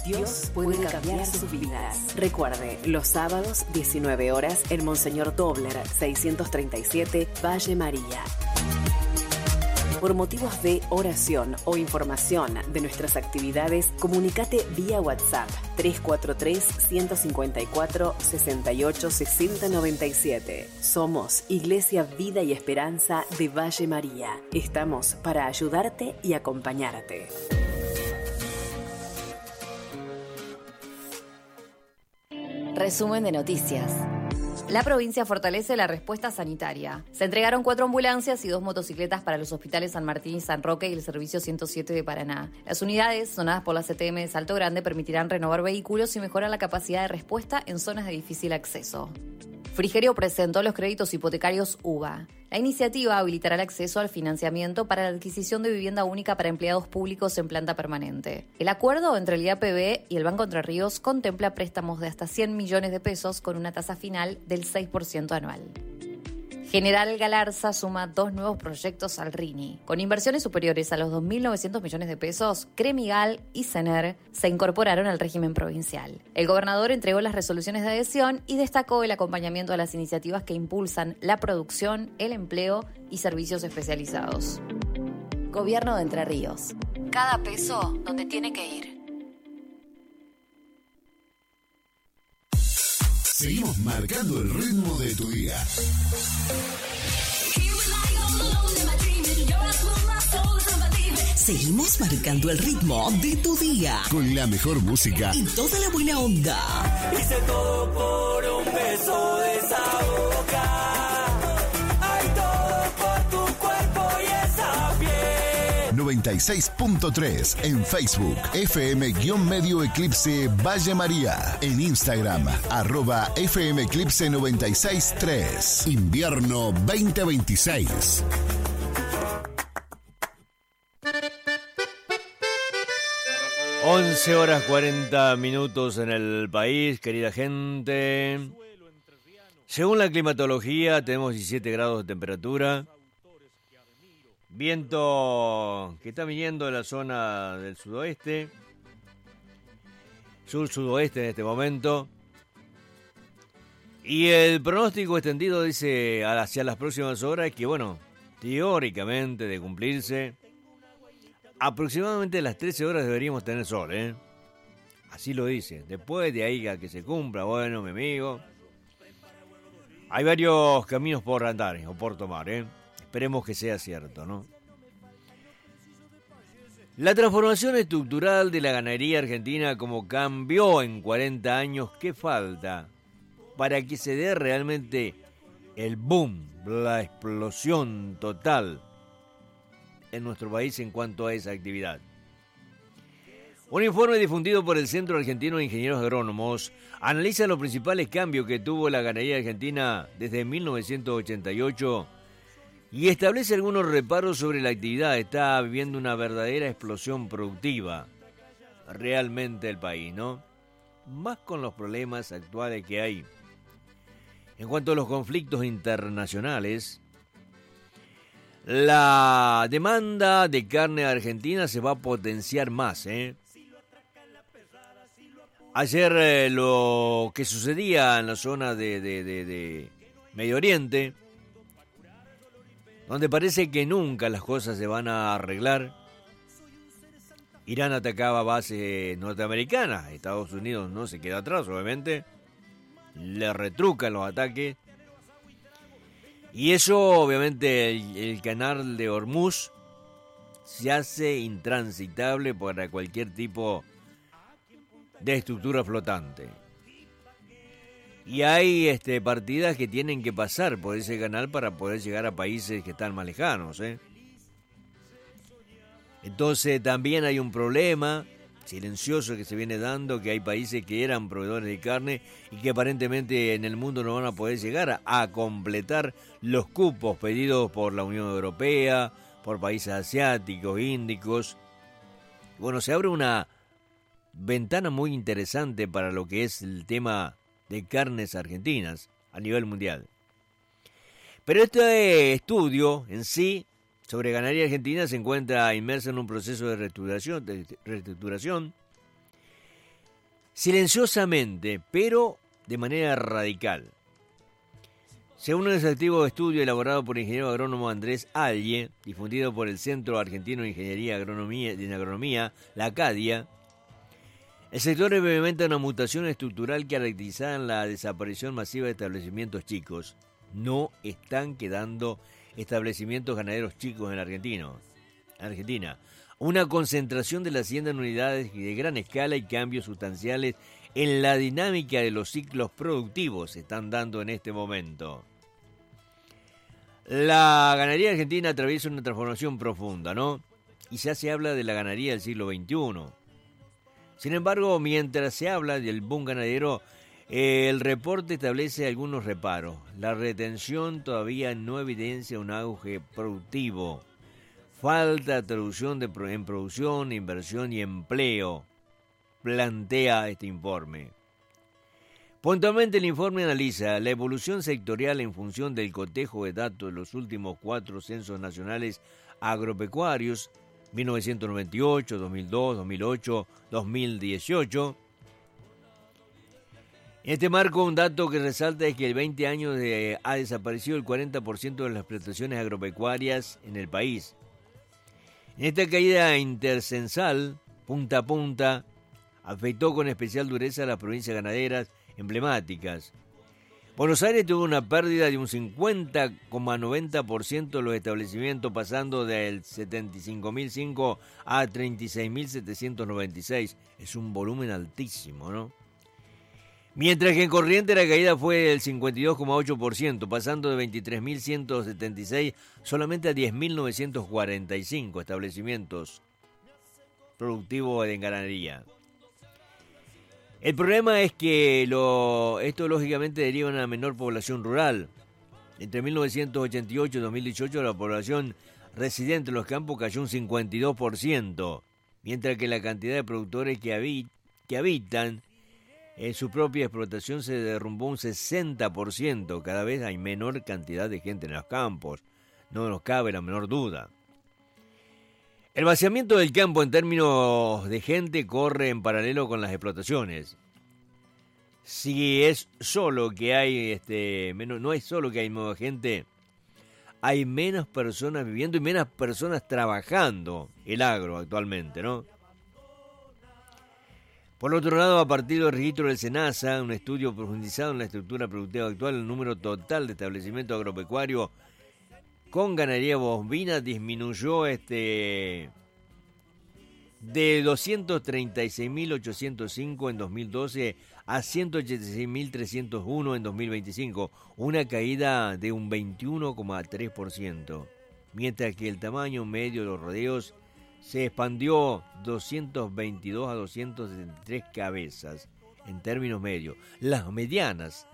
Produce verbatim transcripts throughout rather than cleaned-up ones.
Dios puede cambiar sus vidas. Recuerde, los sábados, diecinueve horas, en Monseñor Dobler, seiscientos treinta y siete, Valle María. Por motivos de oración o información de nuestras actividades, comunícate vía WhatsApp tres cuatro tres, uno cinco cuatro, seis ocho seis cero nueve siete. Somos Iglesia Vida y Esperanza de Valle María. Estamos para ayudarte y acompañarte. Resumen de noticias. La provincia fortalece la respuesta sanitaria. Se entregaron cuatro ambulancias y dos motocicletas para los hospitales San Martín y San Roque y el Servicio ciento siete de Paraná. Las unidades, donadas por la C T M de Salto Grande, permitirán renovar vehículos y mejorar la capacidad de respuesta en zonas de difícil acceso. Frigerio presentó los créditos hipotecarios U B A. La iniciativa habilitará el acceso al financiamiento para la adquisición de vivienda única para empleados públicos en planta permanente. El acuerdo entre el I A P B y el Banco Entre Ríos contempla préstamos de hasta cien millones de pesos con una tasa final del seis por ciento anual. General Galarza suma dos nuevos proyectos al R I N I. Con inversiones superiores a los dos mil novecientos millones de pesos, Cremigal y Sener se incorporaron al régimen provincial. El gobernador entregó las resoluciones de adhesión y destacó el acompañamiento a las iniciativas que impulsan la producción, el empleo y servicios especializados. Gobierno de Entre Ríos. Cada peso donde tiene que ir. Seguimos marcando el ritmo de tu día. Seguimos marcando el ritmo de tu día. Con la mejor música y toda la buena onda. Hice todo por un beso de esa boca. Hay todo por tu cuerpo y esa piel. noventa y seis punto tres en Facebook, F M-Medio Eclipse Valle María. En Instagram, arroba F M Eclipse noventa y seis punto tres. Invierno veinte veintiséis. once horas cuarenta minutos en el país, querida gente. Según la climatología, tenemos diecisiete grados de temperatura. Viento que está viniendo de la zona del sudoeste, sur-sudoeste en este momento. Y el pronóstico extendido dice hacia las próximas horas que, bueno, teóricamente de cumplirse, aproximadamente a las trece horas deberíamos tener sol, ¿eh? Así lo dice. Después de ahí a que se cumpla, bueno, mi amigo, hay varios caminos por andar o por tomar, ¿eh? Esperemos que sea cierto, ¿no? La transformación estructural de la ganadería argentina, como cambió en cuarenta años, ¿qué falta para que se dé realmente el boom, la explosión total en nuestro país en cuanto a esa actividad? Un informe difundido por el Centro Argentino de Ingenieros Agrónomos analiza los principales cambios que tuvo la ganadería argentina desde mil novecientos ochenta y ocho y establece algunos reparos sobre la actividad. Está viviendo una verdadera explosión productiva, realmente el país, ¿no? Más con los problemas actuales que hay. En cuanto a los conflictos internacionales, la demanda de carne argentina se va a potenciar más, ¿eh? Ayer eh, lo que sucedía en la zona de, de, de, de Medio Oriente, donde parece que nunca las cosas se van a arreglar. Irán atacaba bases norteamericanas, Estados Unidos no se queda atrás, obviamente, le retrucan los ataques. Y eso, obviamente, el, el canal de Hormuz se hace intransitable para cualquier tipo de estructura flotante. Y hay este, partidas que tienen que pasar por ese canal para poder llegar a países que están más lejanos, ¿eh? Entonces también hay un problema silencioso que se viene dando, que hay países que eran proveedores de carne y que aparentemente en el mundo no van a poder llegar a, a completar los cupos pedidos por la Unión Europea, por países asiáticos, índicos. Bueno, se abre una ventana muy interesante para lo que es el tema de carnes argentinas a nivel mundial. Pero este estudio en sí sobre ganadería argentina se encuentra inmerso en un proceso de reestructuración, de reestructuración silenciosamente, pero de manera radical. Según un exhaustivo estudio elaborado por el ingeniero agrónomo Andrés Allie, difundido por el Centro Argentino de Ingeniería Agronomía, de Agronomía, la ACADIA, el sector experimenta una mutación estructural caracterizada en la desaparición masiva de establecimientos chicos. No están quedando establecimientos ganaderos chicos en Argentina. Argentina. Una concentración de la hacienda en unidades de gran escala y cambios sustanciales en la dinámica de los ciclos productivos se están dando en este momento. La ganadería argentina atraviesa una transformación profunda, ¿no? Y ya se habla de la ganadería del siglo veintiuno. Sin embargo, mientras se habla del boom ganadero, eh, el reporte establece algunos reparos. La retención todavía no evidencia un auge productivo. Falta traducción de, en producción, inversión y empleo, plantea este informe. Puntualmente el informe analiza la evolución sectorial en función del cotejo de datos de los últimos cuatro censos nacionales agropecuarios, mil novecientos noventa y ocho, dos mil dos, dos mil ocho, dos mil dieciocho. En este marco, un dato que resalta es que en veinte años de, ha desaparecido el cuarenta por ciento de las explotaciones agropecuarias en el país. En esta caída intercensal, punta a punta, afectó con especial dureza a las provincias ganaderas emblemáticas. Buenos Aires tuvo una pérdida de un cincuenta coma noventa por ciento de los establecimientos, pasando del setenta y cinco mil cinco a treinta y seis mil setecientos noventa y seis. Es un volumen altísimo, ¿no? Mientras que en Corrientes la caída fue del cincuenta y dos coma ocho por ciento, pasando de veintitrés mil ciento setenta y seis solamente a diez mil novecientos cuarenta y cinco establecimientos productivos de ganadería. El problema es que lo, esto lógicamente deriva en una menor población rural. Entre mil novecientos ochenta y ocho y dos mil dieciocho la población residente en los campos cayó un cincuenta y dos por ciento, mientras que la cantidad de productores que, habit, que habitan en su propia explotación se derrumbó un sesenta por ciento. Cada vez hay menor cantidad de gente en los campos, no nos cabe la menor duda. El vaciamiento del campo en términos de gente corre en paralelo con las explotaciones. Si es solo que hay, este, menos, no es solo que hay menos gente, hay menos personas viviendo y menos personas trabajando el agro actualmente, ¿no? Por otro lado, a partir del registro del SENASA, un estudio profundizado en la estructura productiva actual, el número total de establecimientos agropecuarios con ganadería bovina disminuyó este de doscientos treinta y seis mil ochocientos cinco en dos mil doce a ciento ochenta y seis mil trescientos uno en dos mil veinticinco, una caída de un veintiuno coma tres por ciento, mientras que el tamaño medio de los rodeos se expandió doscientos veintidós a doscientos setenta y tres cabezas en términos medios. Las medianas,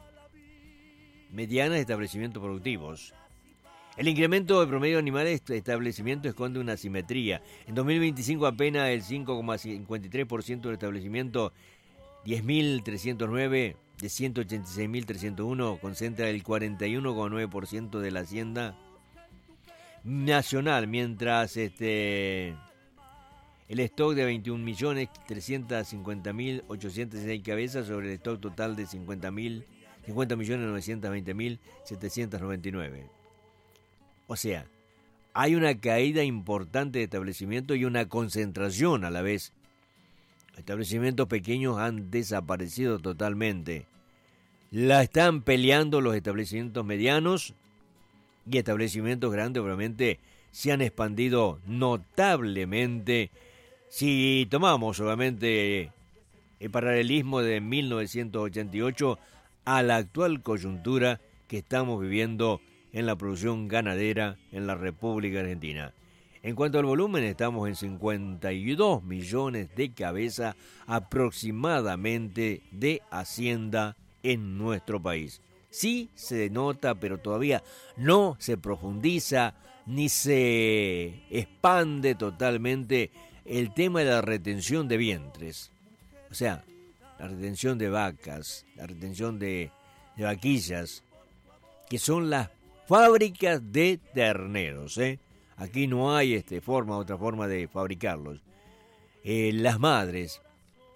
medianas de establecimientos productivos. El incremento de promedio de animales de establecimiento esconde una asimetría. En dos mil veinticinco apenas el cinco coma cincuenta y tres por ciento del establecimiento, diez mil trescientos nueve de ciento ochenta y seis mil trescientos uno, concentra el cuarenta y uno coma nueve por ciento de la hacienda nacional, mientras este el stock de veintiún millones trescientos cincuenta mil ochocientos seis cabezas sobre el stock total de cincuenta millones novecientos veinte mil setecientos noventa y nueve. O sea, hay una caída importante de establecimientos y una concentración a la vez. Establecimientos pequeños han desaparecido totalmente. La están peleando los establecimientos medianos y establecimientos grandes, obviamente, se han expandido notablemente. Si tomamos, obviamente, el paralelismo de mil novecientos ochenta y ocho a la actual coyuntura que estamos viviendo en la producción ganadera en la República Argentina. En cuanto al volumen, estamos en cincuenta y dos millones de cabezas aproximadamente de hacienda en nuestro país. Sí se denota, pero todavía no se profundiza ni se expande totalmente el tema de la retención de vientres. O sea, la retención de vacas, la retención de, de vaquillas, que son las fábricas de terneros, ¿eh? Aquí no hay este, forma, otra forma de fabricarlos. Eh, las madres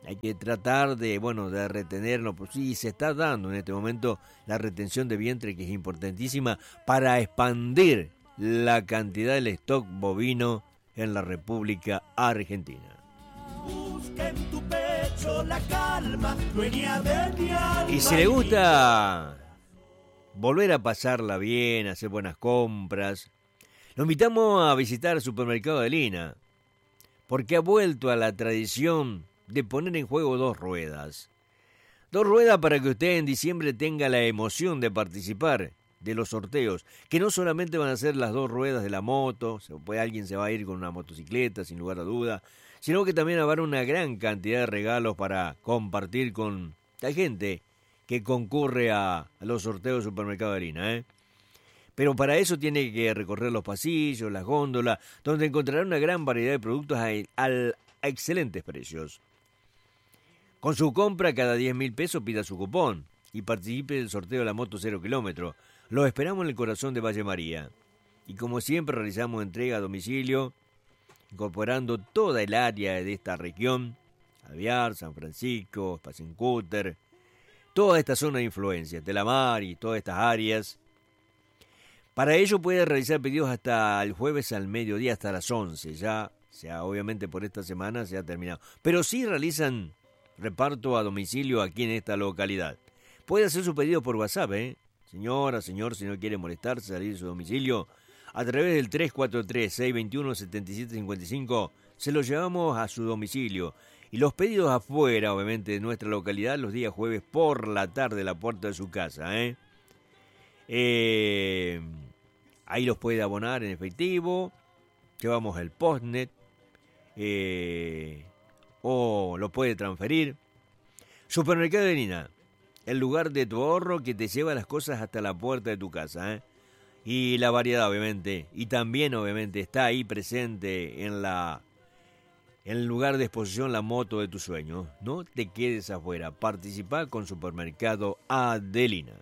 Hay que tratar de, bueno, de retenerlo. Pues sí, se está dando en este momento la retención de vientre, que es importantísima para expandir la cantidad del stock bovino en la República Argentina. Busca en tu pecho la calma, dueña de mi alma. Y si le gusta volver a pasarla bien, hacer buenas compras, lo invitamos a visitar el supermercado de Lina, porque ha vuelto a la tradición de poner en juego dos ruedas. Dos ruedas para que usted en diciembre tenga la emoción de participar de los sorteos, que no solamente van a ser las dos ruedas de la moto, pues alguien se va a ir con una motocicleta sin lugar a duda, sino que también habrá una gran cantidad de regalos para compartir con la gente que concurre a, a los sorteos del supermercado de Lina, ¿eh? Pero para eso tiene que recorrer los pasillos, las góndolas, donde encontrará una gran variedad de productos a, a, a excelentes precios. Con su compra cada diez mil pesos pida su cupón y participe del sorteo de la moto cero kilómetro. Lo esperamos en el corazón de Valle María. Y como siempre realizamos entrega a domicilio, incorporando toda el área de esta región, Alvear, San Francisco, Spacencúter, toda esta zona de influencia, Telamar y todas estas áreas. Para ello puede realizar pedidos hasta el jueves al mediodía, hasta las once. Ya, sea, obviamente por esta semana se ha terminado. Pero sí realizan reparto a domicilio aquí en esta localidad. Puede hacer su pedido por WhatsApp, ¿eh? Señora, señor, si no quiere molestarse, salir de su domicilio, a través del tres cuatro tres, seis dos uno, siete siete cinco cinco, se lo llevamos a su domicilio. Y los pedidos afuera, obviamente, de nuestra localidad, los días jueves por la tarde, a la puerta de su casa, ¿eh? Eh, ahí los puede abonar en efectivo, llevamos el postnet, eh, o lo puede transferir. Supermercado de Lina, el lugar de tu ahorro que te lleva las cosas hasta la puerta de tu casa, ¿eh? Y la variedad, obviamente, y también, obviamente, está ahí presente en la en el lugar de exposición la moto de tu sueño. No te quedes afuera, participa con Supermercado Adelina.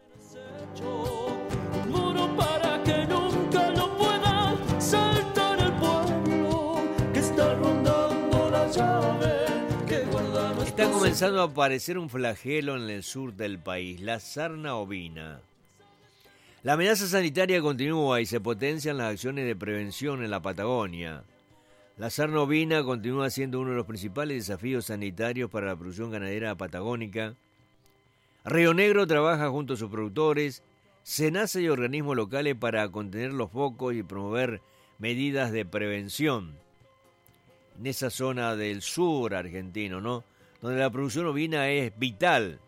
Muro para que nunca lo pueda saltar el pueblo que está rondando la llave que guarda nuestro. Está comenzando a aparecer un flagelo en el sur del país, la sarna ovina. La amenaza sanitaria continúa y se potencian las acciones de prevención en la Patagonia. La sarna ovina continúa siendo uno de los principales desafíos sanitarios para la producción ganadera patagónica. Río Negro trabaja junto a sus productores, SENASA y organismos locales para contener los focos y promover medidas de prevención en esa zona del sur argentino, ¿no? Donde la producción ovina es vital.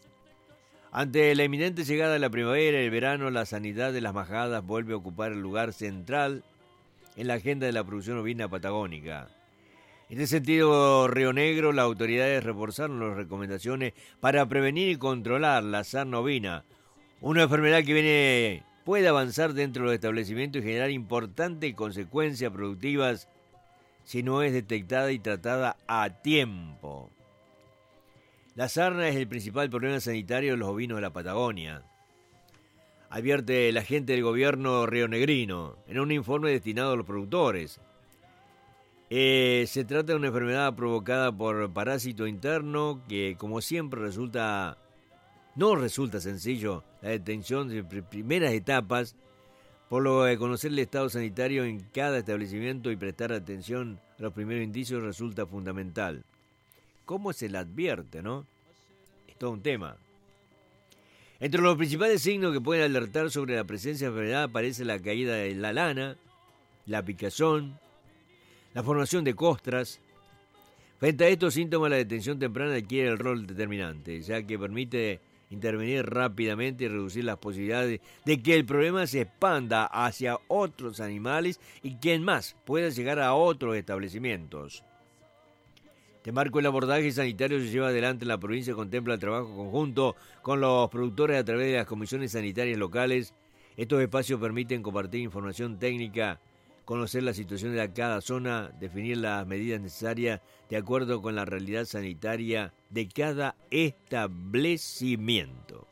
Ante la inminente llegada de la primavera y el verano, la sanidad de las majadas vuelve a ocupar el lugar central en la agenda de la producción ovina patagónica. En este sentido, Río Negro, las autoridades reforzaron las recomendaciones para prevenir y controlar la sarna ovina, una enfermedad que viene puede avanzar dentro de los establecimientos y generar importantes consecuencias productivas si no es detectada y tratada a tiempo. La sarna es el principal problema sanitario de los ovinos de la Patagonia, advierte el agente del gobierno rionegrino en un informe destinado a los productores. Eh, se trata de una enfermedad provocada por parásito interno que, como siempre, resulta no resulta sencillo la detención de primeras etapas, por lo que conocer el estado sanitario en cada establecimiento y prestar atención a los primeros indicios resulta fundamental. ¿Cómo se le advierte, no? Es todo un tema. Entre los principales signos que pueden alertar sobre la presencia de enfermedad aparece la caída de la lana, la picazón, la formación de costras. Frente a estos síntomas, la detención temprana adquiere el rol determinante, ya que permite intervenir rápidamente y reducir las posibilidades de que el problema se expanda hacia otros animales y quien más pueda llegar a otros establecimientos. Este marco del abordaje sanitario se lleva adelante en la provincia, contempla el trabajo conjunto con los productores a través de las comisiones sanitarias locales. Estos espacios permiten compartir información técnica, conocer la situación de cada zona, definir las medidas necesarias de acuerdo con la realidad sanitaria de cada establecimiento.